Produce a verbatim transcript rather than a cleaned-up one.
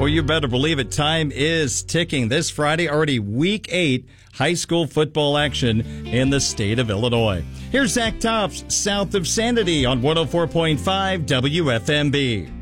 Well, you better believe it. Time is ticking. This Friday, already week eight, high school football action in the state of Illinois. Here's Zach Tops, south of Sanity on one oh four point five W F M B.